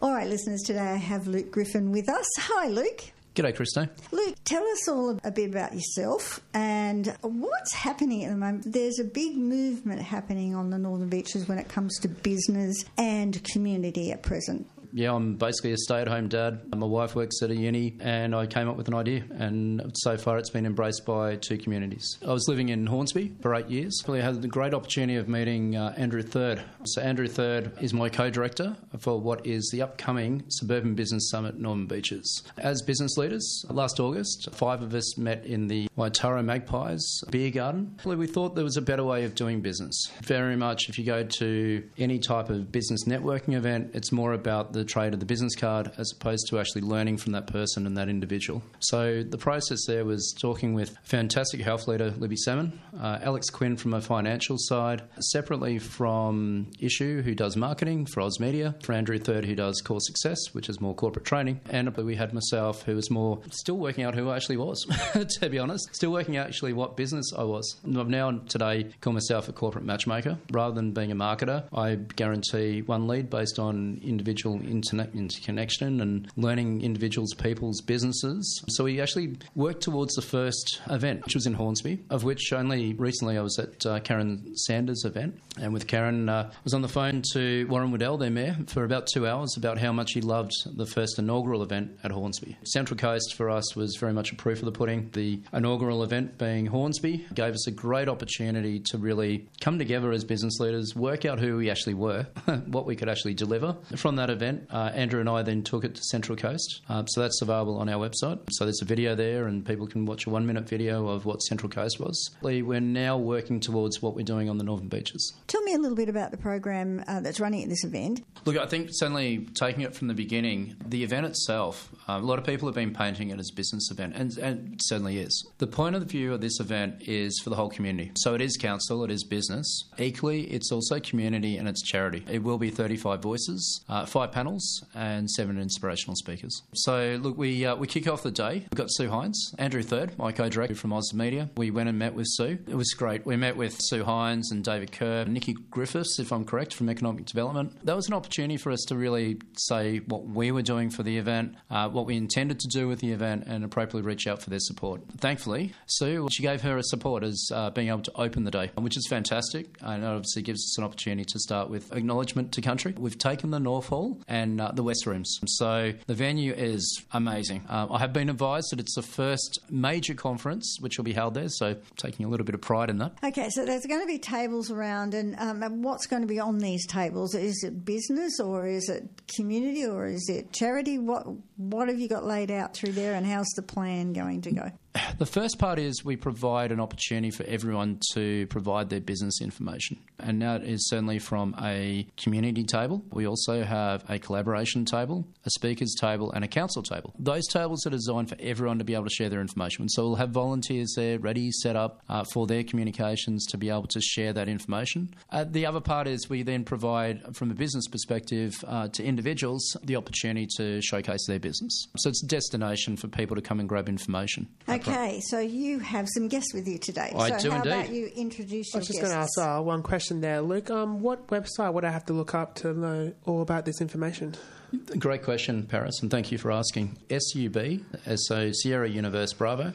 All right, listeners, today I have Luke Griffin with us. Hi, Luke. G'day, Christo. Luke, tell us all a bit about yourself and what's happening at the moment. There's a big movement happening on the Northern Beaches when it comes to business and community at present. Yeah, I'm basically a stay-at-home dad. My wife works at a uni, and I came up with an idea, and so far it's been embraced by 2 communities. I was living in Hornsby for 8 years. I had the great opportunity of meeting Andrew Third. So Andrew Third is my co-director for what is the upcoming Suburban Business Summit Northern Beaches. As business leaders, last August, 5 of us met in the Waitara Magpies beer garden. We thought there was a better way of doing business. Very much, if you go to any type of business networking event, it's more about the trade of the business card as opposed to actually learning from that person and that individual. So the process there was talking with fantastic health leader Libby Salmon, Alex Quinn from a financial side, separately from Issue, who does marketing for Oz Media, for Andrew Third, who does Core Success, which is more corporate training, and we had myself, who was more still working out who I actually was, to be honest, still working out actually what business I was. I've now today call myself a corporate matchmaker. Rather than being a marketer, I guarantee one lead based on individual interconnection and learning individuals, people's businesses. So we actually worked towards the first event, which was in Hornsby, of which only recently I was at Karen Sanders' event. And with Karen, I was on the phone to Warren Waddell, their mayor, for about 2 hours about how much he loved the first inaugural event at Hornsby. Central Coast for us was very much a proof of the pudding. The inaugural event being Hornsby gave us a great opportunity to really come together as business leaders, work out who we actually were, what we could actually deliver. From that event, Andrew and I then took it to Central Coast. So that's available on our website. So there's a video there and people can watch a 1-minute video of what Central Coast was. We're now working towards what we're doing on the Northern Beaches. Tell me a little bit about the program that's running at this event. Look, I think certainly taking it from the beginning, the event itself, a lot of people have been painting it as a business event, and it certainly is. The point of view of this event is for the whole community. So it is council, it is business. Equally, it's also community and it's charity. It will be 35 voices, 5 panels, and 7 inspirational speakers. So look, we kick off the day. We've got Sue Hines, Andrew Third, my co-director from Oz Media. We went and met with Sue. It was great. We met with Sue Hines and David Kerr, Nikki Griffiths, if I'm correct, from Economic Development. That was an opportunity for us to really say what we were doing for the event, what we intended to do with the event, and appropriately reach out for their support. Thankfully, Sue, she gave her support as being able to open the day, which is fantastic, and it obviously gives us an opportunity to start with acknowledgement to country. We've taken the North Hall and the West Rooms, so the venue is amazing. I have been advised that it's the first major conference which will be held there, so taking a little bit of pride in that. Okay, so there's going to be tables around, and what's going to be on these tables? Is it business, or is it community, or is it charity? What have you got laid out through there, and how's the plan going to go? The first part is we provide an opportunity for everyone to provide their business information, and that is certainly from a community table. We also have a collaboration table, a speakers table, and a council table. Those tables are designed for everyone to be able to share their information. So we'll have volunteers there ready, set up for their communications to be able to share that information. The other part is we then provide, from a business perspective, to individuals the opportunity to showcase their business. So it's a destination for people to come and grab information. Okay, so you have some guests with you today. I do how indeed. About you introduce your guests? I was just going to ask one question there. Luke, what website would I have to look up to know all about this information? Great question, Paris, and thank you for asking. SUB, so Sierra Universe Bravo,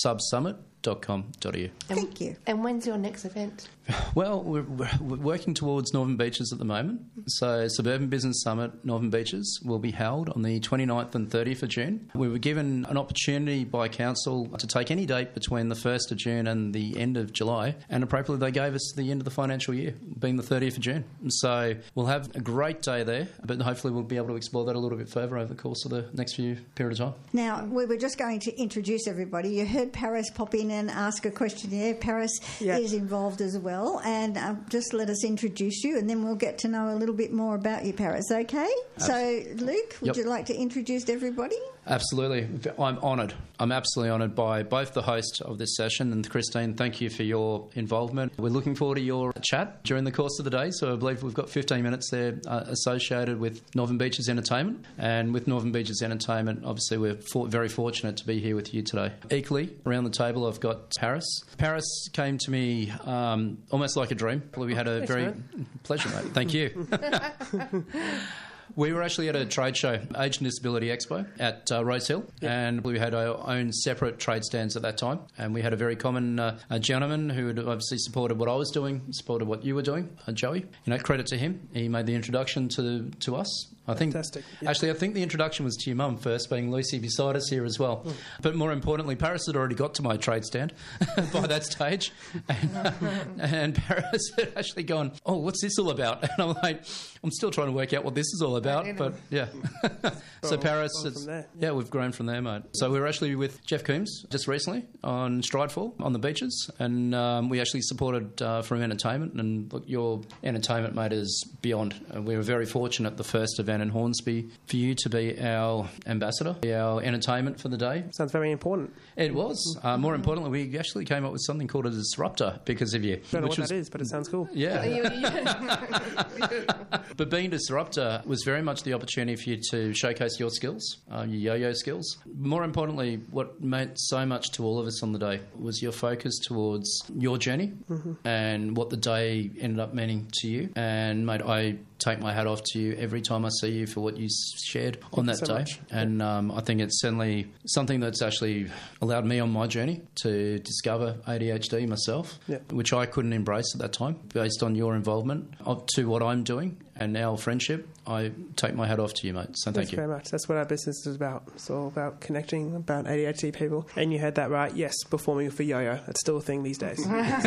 subsummit.com.au. Thank you. And when's your next event? Well, we're working towards Northern Beaches at the moment. So Suburban Business Summit Northern Beaches will be held on the 29th and 30th of June. We were given an opportunity by Council to take any date between the 1st of June and the end of July, and appropriately they gave us the end of the financial year, being the 30th of June. So we'll have a great day there, but hopefully we'll be able to explore that a little bit further over the course of the next few period of time. Now, we were just going to introduce everybody. You heard Paris pop in and ask a question there. Paris is involved as well. And just let us introduce you, and then we'll get to know a little bit more about you, Paris, okay? So, Luke, would you like to introduce everybody? Absolutely. I'm honoured. I'm absolutely honoured by both the host of this session and Christine. Thank you for your involvement. We're looking forward to your chat during the course of the day. So I believe we've got 15 minutes there associated with Northern Beaches Entertainment. And with Northern Beaches Entertainment, obviously we're very fortunate to be here with you today. Equally, around the table I've got Paris. Paris came to me almost like a dream. We had a very... Pleasure, mate. Thank you. We were actually at a trade show, Age and Disability Expo at Rose Hill, and we had our own separate trade stands at that time. And we had a very common gentleman who had obviously supported what I was doing, supported what you were doing, Joey. Credit to him. He made the introduction to us. Fantastic. Yeah. Actually, I think the introduction was to your mum first, being Lucy beside us here as well. But more importantly, Paris had already got to my trade stand by that stage. And Paris had actually gone, oh, what's this all about? And I'm like, I'm still trying to work out what this is all about. But yeah. So Paris, we've grown from there, mate. So we were actually with Jeff Coombs just recently on Stridefall on the beaches. And we actually supported From Entertainment. And look, your entertainment, mate, is beyond. We were very fortunate the first event in Hornsby for you to be our ambassador, our entertainment for the day. Sounds very important. It was. More importantly, we actually came up with something called a disruptor because of you. I don't know what that is, but it sounds cool. Yeah. But being a disruptor was very much the opportunity for you to showcase your skills, your yo-yo skills. More importantly, what meant so much to all of us on the day was your focus towards your journey and what the day ended up meaning to you. And, mate, I take my hat off to you every time I see you for what you shared on that day. Much. And I think it's certainly something that's actually allowed me on my journey to discover ADHD myself, which I couldn't embrace at that time based on your involvement to what I'm doing and our friendship. I take my hat off to you, mate. So thank you very much. That's what our business is about. It's all about connecting, about ADHD people. And you heard that right. Yes, performing for yo-yo. It's still a thing these days.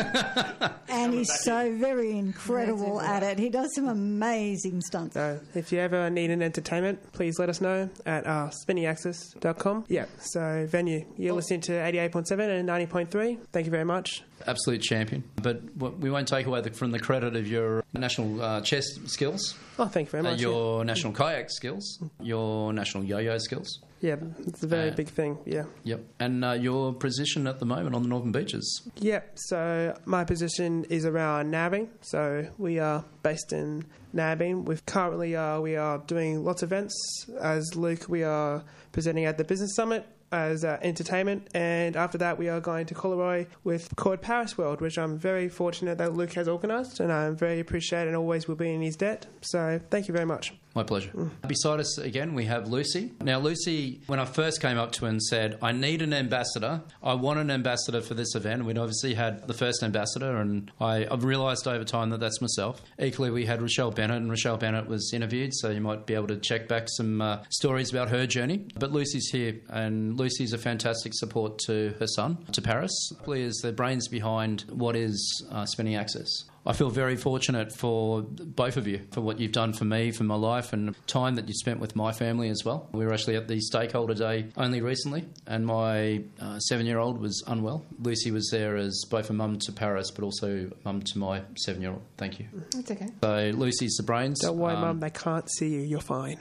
And he's so very incredible at it. He does some amazing stunts. So if you ever need an entertainment, please let us know at spinningaxis.com. Yeah, so venue. You're listening to 88.7 and 90.3. Thank you very much. Absolute champion. But we won't take away from the credit of your national chess skills. Oh, thank you very much. Your national kayak skills, your national yo-yo skills. Yeah, it's a very big thing, yeah. Yep. And your position at the moment on the Northern Beaches? Yeah, so my position is around Narrabeen. So we are based in Narrabeen. We are doing lots of events. As Luke, we are presenting at the Business Summit as entertainment, and after that we are going to Collaroy called Paris World, which I'm very fortunate that Luke has organised, and I'm very appreciative and always will be in his debt. So thank you very much. My pleasure. Beside us again we have Lucy. Now Lucy, when I first came up to her and said, I need an ambassador, I want an ambassador for this event, we'd obviously had the first ambassador, and I've realised over time that that's myself. Equally we had Rochelle Bennett, and Rochelle Bennett was interviewed, so you might be able to check back some stories about her journey. But Lucy's here, and Lucy's a fantastic support to her son, to Paris. Lucy is the brains behind what is Spinning Axis. I feel very fortunate for both of you, for what you've done for me, for my life, and time that you spent with my family as well. We were actually at the stakeholder day only recently, and my 7-year-old was unwell. Lucy was there as both a mum to Paris, but also a mum to my 7-year-old. Thank you. That's okay. So Lucy's the brains. Don't worry, Mum, they can't see you. You're fine.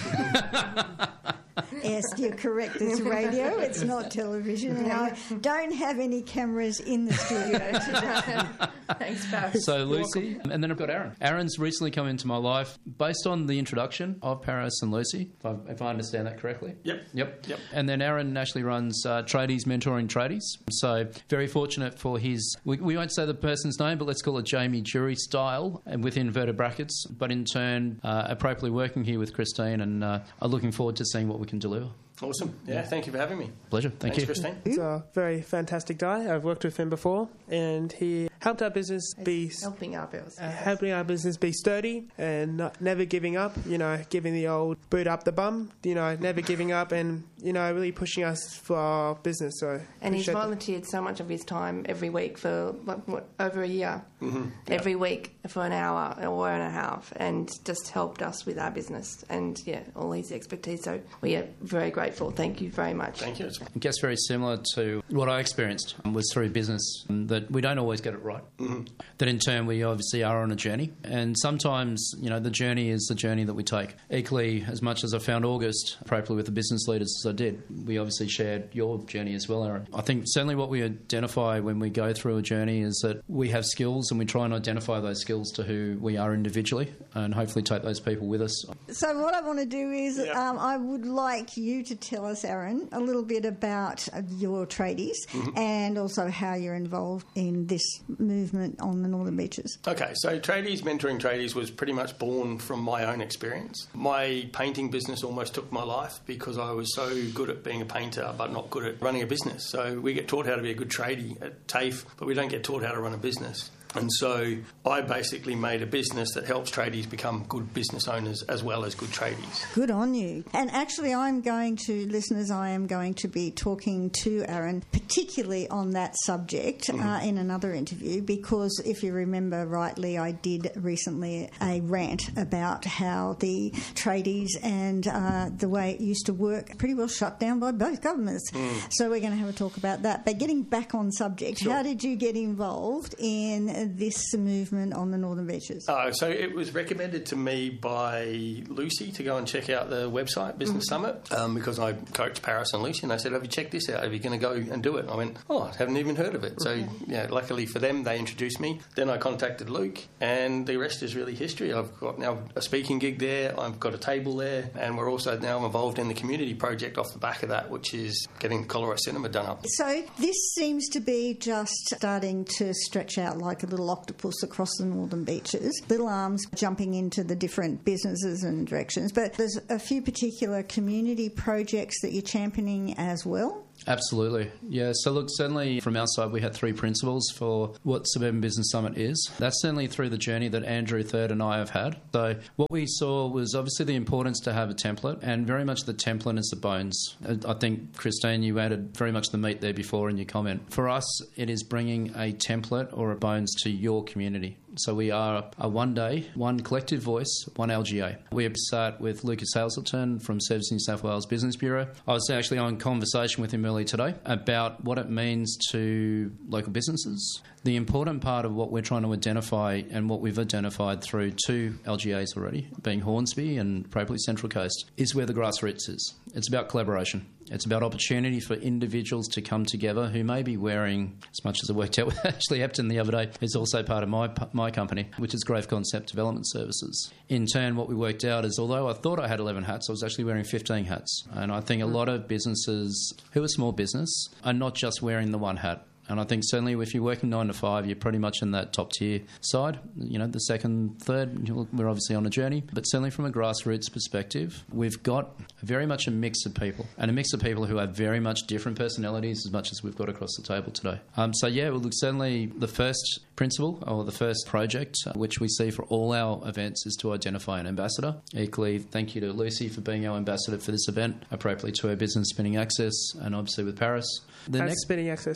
Yes, you're correct. It's radio. It's not television. And I don't have any cameras in the studio today. Thanks, Paris. So Lucy, and then I've got Aaron. Aaron's recently come into my life based on the introduction of Paris and Lucy, if I understand that correctly. Yep. And then Aaron actually runs Tradies Mentoring Tradies. So very fortunate for his, we won't say the person's name, but let's call it Jamie Jury style, and with inverted brackets, but in turn appropriately working here with Christine, and I'm looking forward to seeing what we can deliver. Awesome. Yeah, thank you for having me. Pleasure. Thanks, Christine. It's a very fantastic guy. I've worked with him before, and he helped our business helping our business be sturdy and never giving up, giving the old boot up the bum, never giving up, and, really pushing us for our business. And he's volunteered so much of his time every week for over a year, every week for an hour or an hour and a half, and just helped us with our business and, all his expertise. So we are very grateful. Thank you very much. Thank you. I guess very similar to what I experienced was through business, that we don't always get it right. That in turn we obviously are on a journey, and sometimes the journey is the journey that we take. Equally, as much as I found August appropriately with the business leaders as I did, we obviously shared your journey as well, Aaron. I think certainly what we identify when we go through a journey is that we have skills, and we try and identify those skills to who we are individually, and hopefully take those people with us. So what I want to do is I would like you to to tell us, Aaron, a little bit about your tradies and also how you're involved in this movement on the Northern Beaches. Okay, so mentoring tradies was pretty much born from my own experience. My painting business almost took my life because I was so good at being a painter but not good at running a business. So we get taught how to be a good tradie at TAFE, but we don't get taught how to run a business. And so I basically made a business that helps tradies become good business owners as well as good tradies. Good on you. And actually, I am going to be talking to Aaron, particularly on that subject in another interview, because if you remember rightly, I did recently a rant about how the tradies and the way it used to work pretty well shut down by both governments. So we're going to have a talk about that. But getting back on subject, Sure. How did you get involved in this movement on the Northern Beaches? So it was recommended to me by Lucy to go and check out the website, Business Summit, because I coached Paris and Lucy, and they said, have you checked this out? Are you going to go and do it? And I went, I haven't even heard of it. So, luckily for them, they introduced me. Then I contacted Luke, and the rest is really history. I've got now a speaking gig there, I've got a table there, and we're also now involved in the community project off the back of that, which is getting Collaroa Cinema done up. So this seems to be just starting to stretch out like a little octopus across the Northern Beaches, little arms jumping into the different businesses and directions. But there's a few particular community projects that you're championing as well. Absolutely. Yeah, so look, certainly from our side, we had 3 principles for what Suburban Business Summit is. That's certainly through the journey that Andrew Third and I have had. So what we saw was obviously the importance to have a template, and very much the template is the bones. I think, Christine, you added very much the meat there before in your comment. For us, it is bringing a template or a bones to your community. So we are a one day, one collective voice, one LGA. We have sat with Lucas Hazelton from Service New South Wales Business Bureau. I was actually on conversation with him earlier today about what it means to local businesses. The important part of what we're trying to identify and what we've identified through 2 LGAs already, being Hornsby and appropriately Central Coast, is where the grassroots is. It's about collaboration. It's about opportunity for individuals to come together who may be wearing, as much as I worked out with Ashley Epton the other day, who's also part of my company, which is Grove Concept Development Services. In turn, what we worked out is, although I thought I had 11 hats, I was actually wearing 15 hats. And I think a lot of businesses who are small business are not just wearing the one hat. And I think certainly if you're working 9 to 5, you're pretty much in that top tier side. You know, the second, third, we're obviously on a journey. But certainly from a grassroots perspective, we've got very much a mix of people, and a mix of people who have very much different personalities as much as we've got across the table today. Certainly the first principle or the first project which we see for all our events is to identify an ambassador. Equally, thank you to Lucy for being our ambassador for this event, appropriately to her business Spinning Access, and obviously with Paris. Spinning Access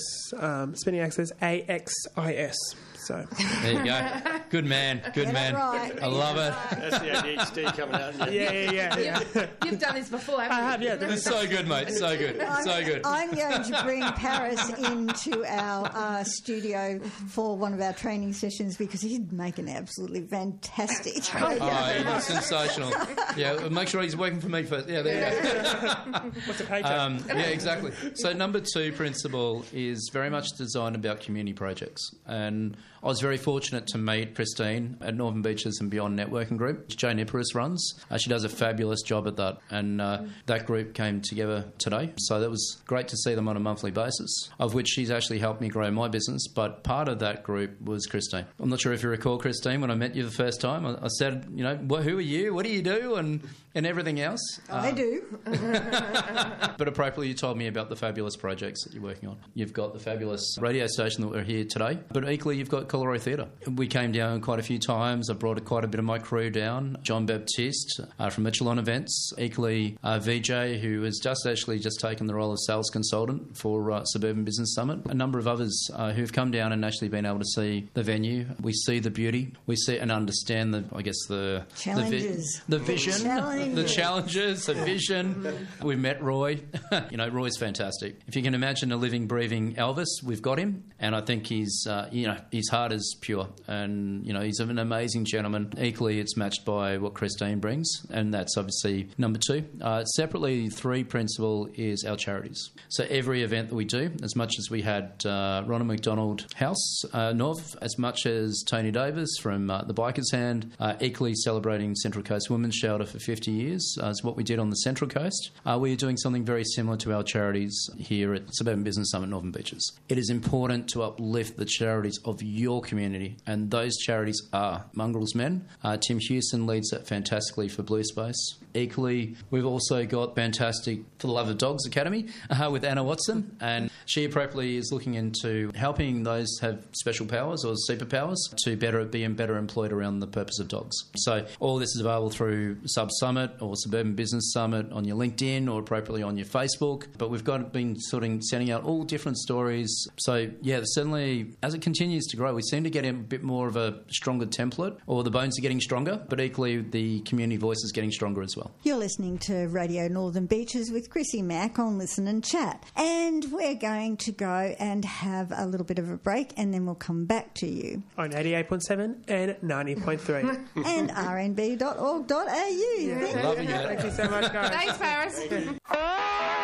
AXIS. So there you go. Good man. Right. I love it. That's the ADHD coming out. Yeah. You've done this before, haven't you? I have, yeah. It's so good, mate. So good. I'm going to bring Paris into our studio for one of our training sessions because he'd make an absolutely fantastic trainer. Oh, sensational. Yeah, make sure he's working for me first. Yeah, there you go. What's a paycheck? Yeah, exactly. So number 2 principle is very much designed about community projects. And I was very fortunate to meet Christine at Northern Beaches and Beyond Networking Group, which Jane Ipperis runs. She does a fabulous job at that. And that group came together today. So that was great to see them on a monthly basis, of which she's actually helped me grow my business. But part of that group was Christine. I'm not sure if you recall, Christine, when I met you the first time, I said, who are you? What do you do? And everything else. I do. But appropriately, you told me about the fabulous projects that you're working on. You've got the fabulous radio station that we're here today, but equally you've got Collaroa Theatre. We came down quite a few times. I brought quite a bit of my crew down. John Baptiste from Michelin Events. Equally, VJ, who has just taken the role of sales consultant for Suburban Business Summit. A number of others who've come down and actually been able to see the venue. We see the beauty. We see and understand the challenges, the vision. The challenges, the vision. We've met Roy. Roy's fantastic. If you can imagine a living, breathing Elvis, we've got him. And I think his heart is pure, and he's an amazing gentleman. Equally, it's matched by what Christine brings, and that's obviously number 2. Separately, 3 principle is our charities. So every event that we do, as much as we had Ronald McDonald House, Nov, as much as Tony Davis from the Biker's Hand, equally celebrating Central Coast Women's Shelter for 50 years, is what we did on the Central Coast. We are doing something very similar to our charities here at Suburban Business Summit Northern Beaches. It is important to uplift the charities of your community, and those charities are Mongrels Men. Tim Hewson leads that fantastically for Blue Space. Equally, we've also got fantastic For the Love of Dogs Academy with Anna Watson, and she appropriately is looking into helping those have special powers or superpowers to be better employed around the purpose of dogs. So all this is available through Sub Summit or Suburban Business Summit on your LinkedIn or appropriately on your Facebook. But we've been sending out all different stories. So yeah, certainly as it continues to grow, we seem to get a bit more of a stronger template, or the bones are getting stronger, but equally the community voice is getting stronger as well. You're listening to Radio Northern Beaches with Chrissy Mack on Listen and Chat. And we're going to go and have a little bit of a break, and then we'll come back to you. On 88.7 and 90.3. And rnb.org.au. Loving it. Thank you so much, guys. Thanks, Paris.